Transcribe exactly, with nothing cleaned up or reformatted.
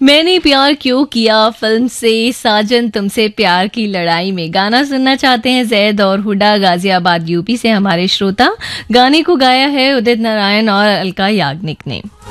मैंने प्यार क्यों किया फिल्म से साजन तुमसे प्यार की लड़ाई में गाना सुनना चाहते हैं जैद और हुडा गाजियाबाद यूपी से हमारे श्रोता। गाने को गाया है उदित नारायण और अलका याग्निक ने।